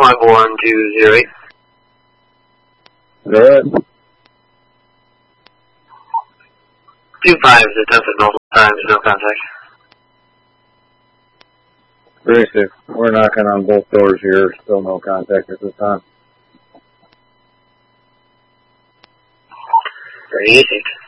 51208. Go ahead. 25 is attempted multiple times, no contact. Gracie, we're knocking on both doors here. Still no contact at this time. 36.